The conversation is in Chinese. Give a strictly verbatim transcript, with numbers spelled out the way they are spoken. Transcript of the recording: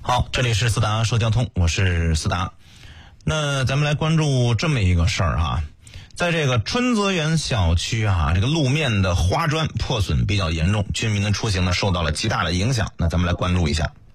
好，这里是思达说交通，我是思达。那咱们来关注这么一个事儿哈，在这个春泽园小区啊，这个路面的花砖破损比较严重，居民的出行呢受到了极大的影响。那咱们来关注一下。